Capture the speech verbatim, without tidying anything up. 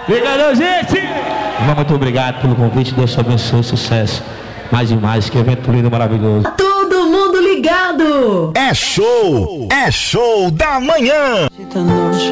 Obrigado, gente! Irmão, muito obrigado pelo convite. Deus te abençoe, sucesso. Mais e mais, que evento lindo, maravilhoso. Todo mundo ligado! É show! É show da manhã!